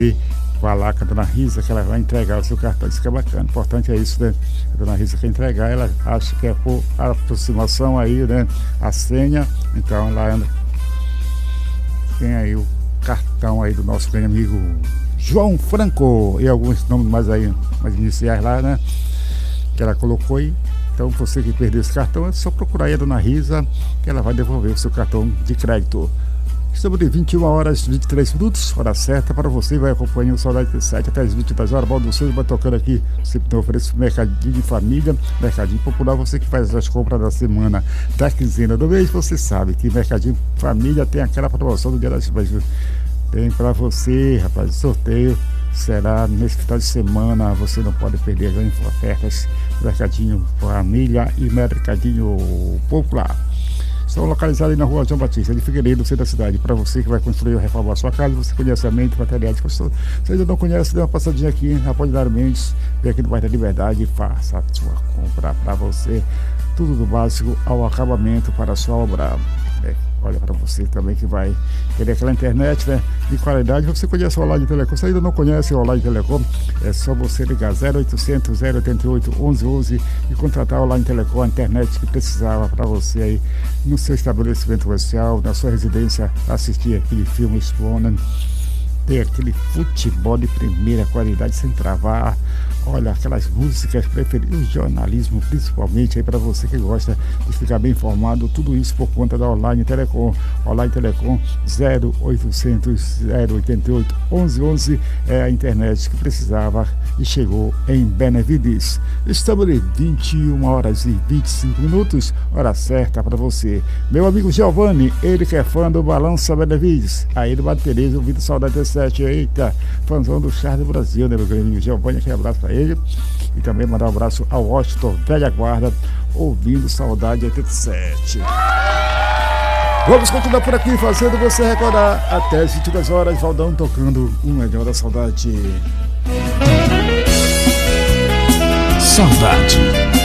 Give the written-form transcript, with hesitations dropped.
falar com a dona Risa que ela vai entregar o seu cartão. Isso que é bacana, o importante é isso, né? A dona Risa quer entregar, ela acha que é por aproximação aí, né? A senha, então ela anda. Tem aí o cartão aí do nosso grande amigo João Franco e alguns nomes mais aí, mais iniciais lá, né? Que ela colocou aí. Então você que perdeu esse cartão, é só procurar aí a dona Risa que ela vai devolver o seu cartão de crédito. Estamos de 21 horas e 23 minutos, hora certa para você, vai acompanhando o Saudade 7 até as 22 horas. Baldo Souza vai tocando aqui, sempre oferece mercadinho de família, mercadinho popular, você que faz as compras da semana, da quinzena do mês, você sabe que mercadinho família tem aquela promoção do Dia das Mães. Tem para você, rapaz, o sorteio será nesse final de semana, você não pode perder grandes ofertas, mercadinho família e mercadinho popular. Estão localizados na rua João Batista, de Figueiredo, no centro da cidade. Para você que vai construir ou reformar a sua casa, você conhece a mente, materiais de construção. Se ainda não conhece, dê uma passadinha aqui na Apolinário Mendes, vem aqui no bairro da Liberdade e faça a sua compra para você. Tudo do básico ao acabamento para a sua obra. Olha, para você também que vai querer aquela internet, né, de qualidade, você conhece o Online Telecom. Se ainda não conhece o Online Telecom, é só você ligar 0800 088 1111 e contratar o Online Telecom, a internet que precisava para você aí no seu estabelecimento comercial, na sua residência, assistir aquele filme Explona, ter aquele futebol de primeira qualidade sem travar. Olha, aquelas músicas preferidas, o jornalismo principalmente aí para você que gosta de ficar bem informado, tudo isso por conta da Online Telecom. Online Telecom 0800 088 1111 é a internet que precisava e chegou em Benevides. Estamos de 21 horas e 25 minutos, hora certa para você. Meu amigo Giovanni, ele que é fã do Balança Benevides, aí do Bate Tereza, ouvindo Saudade 17, eita, fãzão do Charles do Brasil, né, meu grande amigo Giovanni, aquele abraço para ele. E também mandar um abraço ao Washington, velha guarda, ouvindo Saudade 87. Vamos continuar por aqui, fazendo você recordar até as 22 horas, Valdão tocando o melhor da saudade. Saudade.